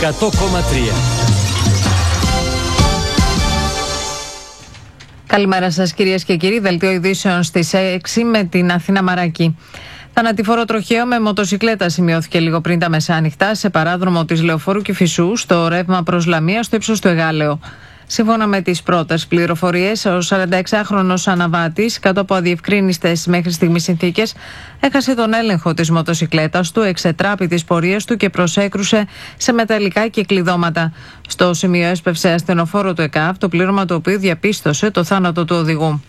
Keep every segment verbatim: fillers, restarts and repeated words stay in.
εκατό κόμμα τρία. Καλημέρα σας κυρίες και κύριοι. Δελτίο ειδήσεων στις έξι με την Αθήνα Μαράκη. Θανατηφόρο τροχαίο με μοτοσικλέτα σημειώθηκε λίγο πριν τα μεσάνυχτα σε παράδρομο της Λεωφόρου Κηφισού στο ρεύμα προς Λαμία στο ύψος του Εγάλεο. Σύμφωνα με τις πρώτες πληροφορίες, ο σαρανταεξάχρονος αναβάτης, κάτω από αδιευκρίνιστες μέχρι στιγμής συνθήκες, έχασε τον έλεγχο της μοτοσικλέτας του, εξετράπη τις πορείες του και προσέκρουσε σε μεταλλικά κυκλειδώματα. Στο σημείο έσπευσε ασθενοφόρο του ΕΚΑΒ, το πλήρωμα του οποίου διαπίστωσε το θάνατο του οδηγού.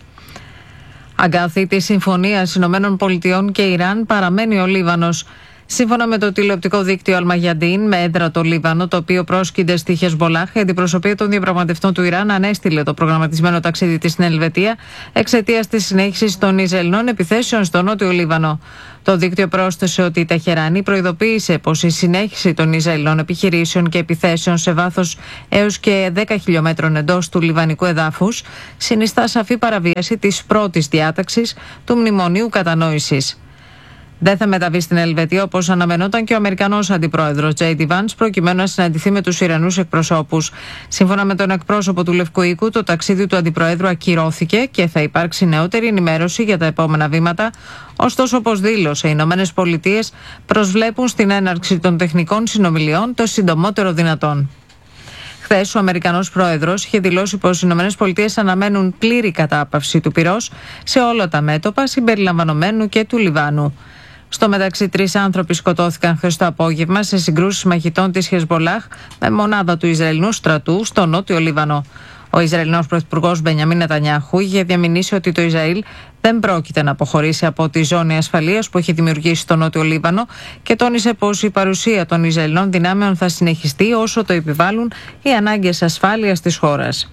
Αγκάθι της συμφωνίας Ηνωμένων Πολιτειών και Ιράν παραμένει ο Λίβανος. Σύμφωνα με το τηλεοπτικό δίκτυο Αλμαγιαντίν, με έδρα το Λίβανο, το οποίο πρόσκειται στη Χεσμπολάχ, η αντιπροσωπεία των διαπραγματευτών του Ιράν ανέστειλε το προγραμματισμένο ταξίδι της στην Ελβετία εξαιτίας της συνέχισης των Ισραηλινών επιθέσεων στο νότιο Λίβανο. Το δίκτυο πρόσθεσε ότι η Τεχεράνη προειδοποίησε πως η συνέχιση των Ισραηλινών επιχειρήσεων και επιθέσεων σε βάθος έως και δέκα χιλιόμετρων εντός του λιβανικού εδάφους συνιστά σαφή παραβίαση της πρώτης διάταξης του Μνημονίου Κατανόησης. Δεν θα μεταβεί στην Ελβετία όπως αναμενόταν και ο Αμερικανός αντιπρόεδρος τζέι ντι Vance προκειμένου να συναντηθεί με τους Ιρανούς εκπροσώπους. Σύμφωνα με τον εκπρόσωπο του Λευκού Οίκου, το ταξίδι του αντιπροέδρου ακυρώθηκε και θα υπάρξει νεότερη ενημέρωση για τα επόμενα βήματα. Ωστόσο, όπως δήλωσε, οι Ηνωμένες Πολιτείες προσβλέπουν στην έναρξη των τεχνικών συνομιλιών το συντομότερο δυνατόν. Χθες, ο Αμερικανός πρόεδρος είχε δηλώσει πως οι Ηνωμένες Πολιτείες αναμένουν πλήρη κατάπαυση του πυρός σε όλα τα μέτωπα, συμπεριλαμβανομένου και του Λιβάνου. Στο μεταξύ, τρεις άνθρωποι σκοτώθηκαν χθες το απόγευμα σε συγκρούσεις μαχητών της Χεσμπολάχ με μονάδα του Ισραηλινού στρατού στο νότιο Λίβανο. Ο Ισραηλινός πρωθυπουργός Μπενιαμίν Νετανιάχου είχε διαμηνήσει ότι το Ισραήλ δεν πρόκειται να αποχωρήσει από τη ζώνη ασφαλείας που έχει δημιουργήσει στο νότιο Λίβανο και τόνισε πως η παρουσία των Ισραηλινών δυνάμεων θα συνεχιστεί όσο το επιβάλλουν οι ανάγκες ασφάλειας της χώρας.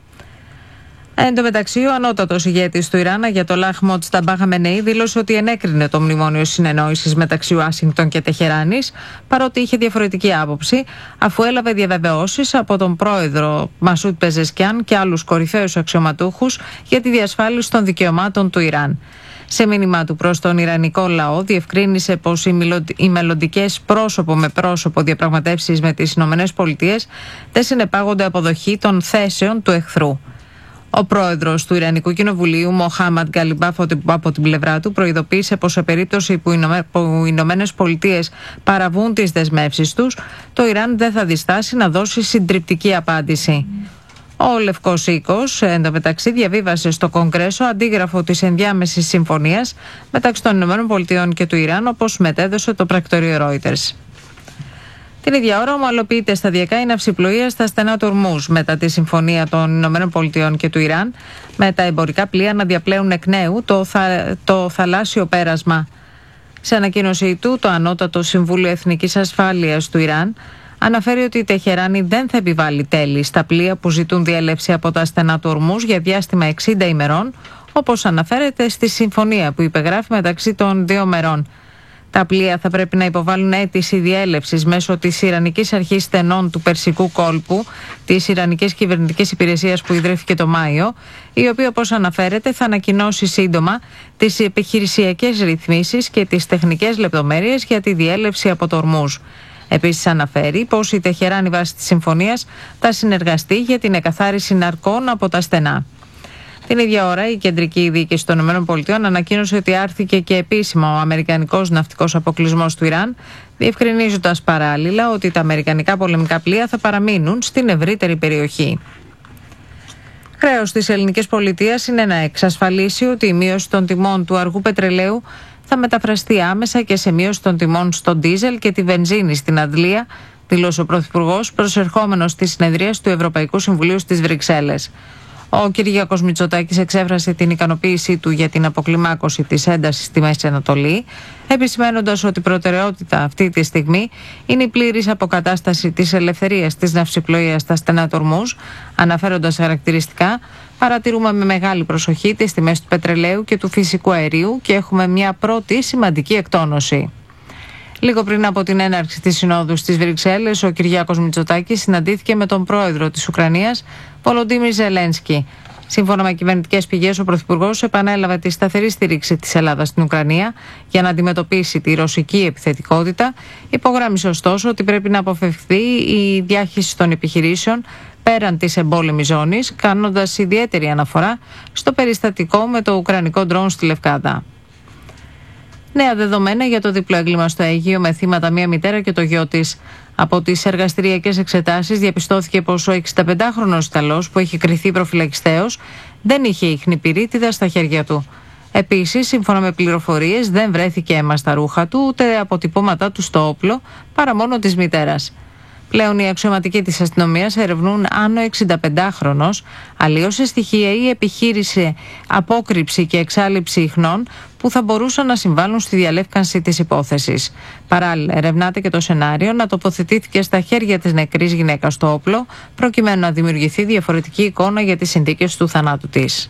Εν τω μεταξύ, ο ανώτατος ηγέτης του Ιράν, Αγιατολάχ Μοτζταμπά Χαμενεή, δήλωσε ότι ενέκρινε το μνημόνιο συνεννόησης μεταξύ Ουάσιγκτον και Τεχεράνης, παρότι είχε διαφορετική άποψη, αφού έλαβε διαβεβαιώσεις από τον πρόεδρο Μασούτ Πεζεσκιάν και άλλους κορυφαίους αξιωματούχους για τη διασφάλιση των δικαιωμάτων του Ιράν. Σε μήνυμά του προς τον Ιρανικό λαό, διευκρίνησε πως οι μελλοντικές πρόσωπο με πρόσωπο διαπραγματεύσεις με τις ΗΠΑ δεν συνεπάγονται αποδοχή των θέσεων του εχθρού. Ο πρόεδρος του Ιρανικού Κοινοβουλίου, Μοχάμαντ Γκαλιμπάφ, από την πλευρά του, προειδοποίησε πως σε περίπτωση που οι Ηνωμένες Πολιτείες παραβούν τις δεσμεύσεις τους, το Ιράν δεν θα διστάσει να δώσει συντριπτική απάντηση. Ο Λευκός Οίκος, εν τω μεταξύ, διαβίβασε στο Κογκρέσο αντίγραφο της ενδιάμεσης συμφωνίας μεταξύ των Ηνωμένων Πολιτειών και του Ιράν, όπως μετέδωσε το πρακτορείο Reuters. Την ίδια ώρα ομαλοποιείται σταδιακά η ναυσιπλοεία στα στενά του Ορμούζ μετά τη συμφωνία των ΗΠΑ και του Ιράν, με τα εμπορικά πλοία να διαπλέουν εκ νέου το, θα, το θαλάσσιο πέρασμα. Σε ανακοίνωσή του, το Ανώτατο Συμβούλιο Εθνικής Ασφάλειας του Ιράν αναφέρει ότι η Τεχεράνη δεν θα επιβάλλει τέλη στα πλοία που ζητούν διέλευση από τα στενά του Ορμούζ για διάστημα εξήντα ημερών, όπως αναφέρεται στη συμφωνία που υπεγράφει μεταξύ των δύο μερών. Τα πλοία θα πρέπει να υποβάλουν αίτηση διέλευσης μέσω της Ιρανικής Αρχής Στενών του Περσικού Κόλπου, της Ιρανικής Κυβερνητικής Υπηρεσίας που ιδρύθηκε το Μάιο, η οποία, όπως αναφέρεται, θα ανακοινώσει σύντομα τις επιχειρησιακές ρυθμίσεις και τις τεχνικές λεπτομέρειες για τη διέλευση από το Ορμούζ. Επίσης, αναφέρει πως η Τεχεράνη βάσει της συμφωνίας θα συνεργαστεί για την εκαθάριση ναρκών από τα στενά. Την ίδια ώρα, η Κεντρική Διοίκηση των ΗΠΑ ανακοίνωσε ότι άρθηκε και επίσημα ο αμερικανικός ναυτικός αποκλεισμός του Ιράν, διευκρινίζοντας παράλληλα ότι τα αμερικανικά πολεμικά πλοία θα παραμείνουν στην ευρύτερη περιοχή. Χρέος της ελληνικής πολιτείας είναι να εξασφαλίσει ότι η μείωση των τιμών του αργού πετρελαίου θα μεταφραστεί άμεσα και σε μείωση των τιμών στο ντίζελ και τη βενζίνη στην Αντλία, δήλωσε ο Πρωθυπουργός προσερχόμενος στη συνεδρίαση του Ευρωπαϊκού Συμβουλίου στις Βρυξέλλες. Ο Κυριάκος Μητσοτάκης εξέφρασε την ικανοποίησή του για την αποκλιμάκωση της έντασης στη Μέση Ανατολή, επισημαίνοντας ότι η προτεραιότητα αυτή τη στιγμή είναι η πλήρης αποκατάσταση της ελευθερίας της ναυσιπλοείας στα στενά του Ορμούζ, αναφέροντας χαρακτηριστικά: παρατηρούμε με μεγάλη προσοχή τις τιμές του πετρελαίου και του φυσικού αερίου και έχουμε μια πρώτη σημαντική εκτόνωση. Λίγο πριν από την έναρξη της συνόδου στις Βρυξέλλες, ο Κυριάκος Μητσοτάκης συναντήθηκε με τον πρόεδρο της Ουκρανίας, Βολοντίμιρ Ζελένσκι. Σύμφωνα με κυβερνητικές πηγές, ο Πρωθυπουργός επανέλαβε τη σταθερή στήριξη της Ελλάδας στην Ουκρανία για να αντιμετωπίσει τη ρωσική επιθετικότητα. Υπογράμμισε ωστόσο ότι πρέπει να αποφευχθεί η διάχυση των επιχειρήσεων πέραν της εμπόλεμης ζώνης, κάνοντας ιδιαίτερη αναφορά στο περιστατικό με το ουκρανικό ντρόουν στη Λευκάδα. Νέα δεδομένα για το διπλό έγκλημα στο Αιγαίο με θύματα μία μητέρα και το γιο της. Από τις εργαστηριακές εξετάσεις διαπιστώθηκε πως ο εξηνταπεντάχρονος Ιταλός που έχει κριθεί προφυλακιστέως δεν είχε ίχνη πυρίτιδα στα χέρια του. Επίσης, σύμφωνα με πληροφορίες, δεν βρέθηκε αίμα στα ρούχα του ούτε αποτυπώματά του στο όπλο, παρά μόνο της μητέρας. Πλέον οι αξιωματικοί της αστυνομίας ερευνούν αν ο εξηνταπεντάχρονος αλλίωσε στοιχεία ή επιχείρησε απόκρυψη και εξάλειψη ιχνών που θα μπορούσαν να συμβάλλουν στη διαλεύκανση της υπόθεσης. Παράλληλα, ερευνάται και το σενάριο να τοποθετήθηκε στα χέρια της νεκρής γυναίκας το όπλο, προκειμένου να δημιουργηθεί διαφορετική εικόνα για τις συνθήκες του θανάτου της.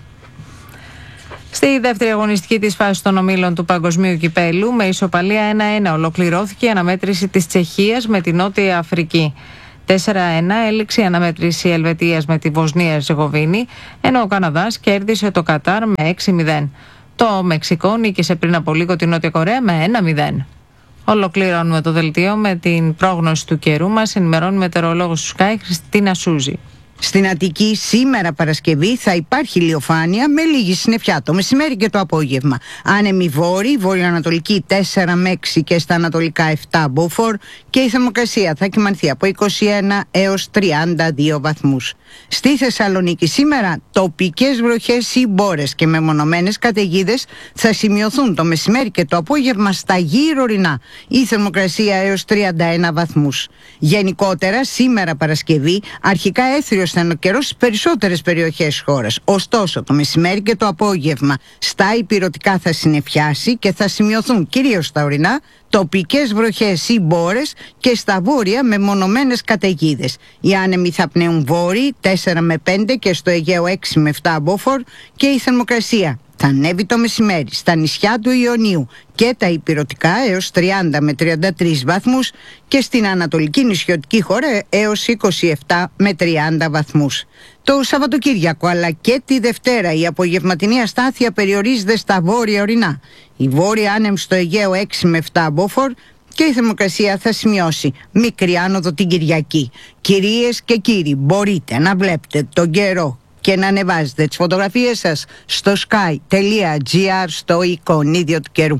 Στη δεύτερη αγωνιστική της φάση των ομίλων του Παγκοσμίου Κυπέλου, με ισοπαλία ένα ένα ολοκληρώθηκε η αναμέτρηση της Τσεχίας με τη Νότια Αφρική. τέσσερα ένα έληξε η αναμέτρηση Ελβετίας με τη Βοσνία Ερζεγοβίνη, ενώ ο Καναδάς κέρδισε το Κατάρ με έξι μηδέν. Το Μεξικό νίκησε πριν από λίγο τη Νότια Κορέα με ένα μηδέν. Ολοκληρώνουμε το δελτίο με την πρόγνωση του καιρού μας, ενημερώνει μετεωρολόγος του Sky Χριστίνα Σούζη. Στην Αττική σήμερα Παρασκευή θα υπάρχει ηλιοφάνεια με λίγη συννεφιά το μεσημέρι και το απόγευμα. Άνεμη βόρη, βορειοανατολική τέσσερα με έξι και στα ανατολικά επτά μποφόρ και η θερμοκρασία θα κυμανθεί από είκοσι ένα έως τριάντα δύο βαθμούς. Στη Θεσσαλονίκη σήμερα τοπικές βροχές ή μπόρες και μεμονωμένες καταιγίδες θα σημειωθούν το μεσημέρι και το απόγευμα στα γύρω ορεινά. Η θερμοκρασία έως τριάντα ένα βαθμούς. Γενικότερα σήμερα Παρασκευή αρχικά έθριο ήταν ο καιρός στις περισσότερες περιοχές χώρας. Ωστόσο, το μεσημέρι και το απόγευμα στα ηπειρωτικά θα συννεφιάσει και θα σημειωθούν κυρίως στα ορεινά τοπικές βροχές ή μπόρες και στα βόρεια με μονομένες καταιγίδες. Οι άνεμοι θα πνέουν βόρειοι τέσσερα με πέντε και στο Αιγαίο έξι με επτά μποφόρ και η θερμοκρασία θα ανέβει το μεσημέρι στα νησιά του Ιωνίου και τα ηπειρωτικά έως τριάντα με τριάντα τρεις βαθμούς και στην ανατολική νησιωτική χώρα έως είκοσι επτά με τριάντα βαθμούς. Το Σαββατοκύριακο αλλά και τη Δευτέρα η απογευματινή αστάθεια περιορίζεται στα βόρεια ορεινά. Η βόρεια άνεμη στο Αιγαίο έξι με επτά μποφόρ και η θερμοκρασία θα σημειώσει μικρή άνοδο την Κυριακή. Κυρίες και κύριοι, μπορείτε να βλέπετε τον καιρό και να ανεβάζετε τις φωτογραφίες σας στο sky τελεία gr στο εικονίδιο του καιρού.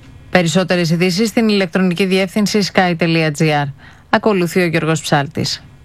Περισσότερες ειδήσεις στην ηλεκτρονική διεύθυνση sky τελεία gr. Ακολουθεί ο Γιώργος Ψάλτης.